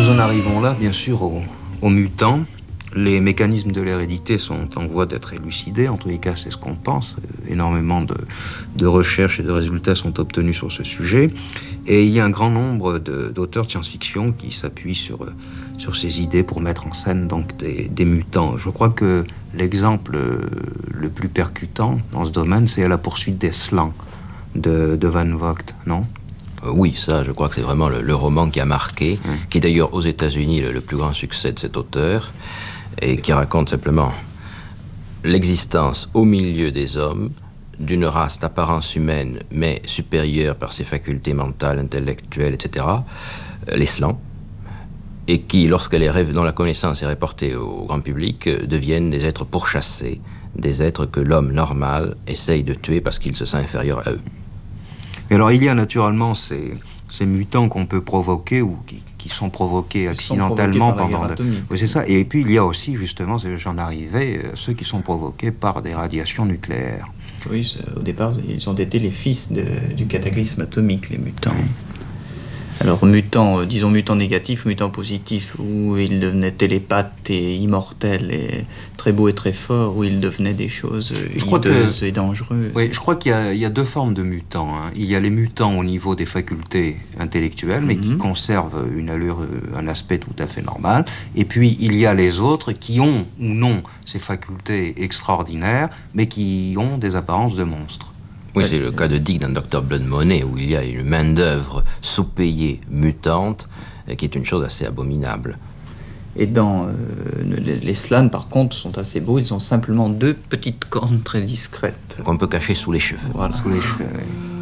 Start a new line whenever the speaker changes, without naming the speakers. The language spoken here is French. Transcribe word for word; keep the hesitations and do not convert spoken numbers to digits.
nous en arrivons là, bien sûr, aux, aux mutants. Les mécanismes de l'hérédité sont en voie d'être élucidés. En tous les cas, c'est ce qu'on pense. Énormément de, de recherches et de résultats sont obtenus sur ce sujet. Et il y a un grand nombre de, d'auteurs de science-fiction qui s'appuient sur, sur ces idées pour mettre en scène donc, des, des mutants. Je crois que l'exemple le plus percutant dans ce domaine, c'est À la poursuite des slans de, de Van Vogt, non ?
Euh, oui, ça, je crois que c'est vraiment le, le roman qui a marqué,
Mmh.
qui est d'ailleurs aux États-Unis le, le plus grand succès de cet auteur, et qui raconte simplement l'existence au milieu des hommes d'une race d'apparence humaine, mais supérieure par ses facultés mentales, intellectuelles, et cetera, euh, les slans, et qui, lorsqu'elle est rêve, dont la connaissance est reportée au grand public, euh, deviennent des êtres pourchassés, des êtres que l'homme normal essaye de tuer parce qu'il se sent inférieur à eux.
Et alors, il y a naturellement ces, ces mutants qu'on peut provoquer ou qui, qui sont provoqués
Ils sont
accidentellement
provoqués par
pendant...
la guerre atomique.
Oui, c'est ça. Et puis, il y a aussi, justement, j'en arrivais, euh, ceux qui sont provoqués par des radiations nucléaires.
Oui, c'est- au départ, ils ont été les fils de- du cataclysme atomique, les mutants. Alors, mutants, euh, disons mutants négatifs, mutants positifs, où ils devenaient télépathes et immortels et très beaux et très forts, où ils devenaient des choses euh,
Je crois que-
hideuses et dangereuses.
Oui, je crois qu'il y a, il y a deux formes de mutants, hein. Il y a les mutants au niveau des facultés intellectuelles, mais qui
Mhm.
conservent une allure, euh, un aspect tout à fait normal. Et puis, il y a les autres qui ont ou non ces facultés extraordinaires, mais qui ont des apparences de monstres.
Oui, c'est le cas de Dick dans docteur Blood Money, où il y a une main-d'œuvre sous-payée, mutante, euh, qui est une chose assez abominable.
Et dans euh, les, les slans, par contre, sont assez beaux. Ils ont simplement deux petites cornes très discrètes.
Qu'on peut cacher sous les cheveux.
Voilà.
Sous les cheveux, oui.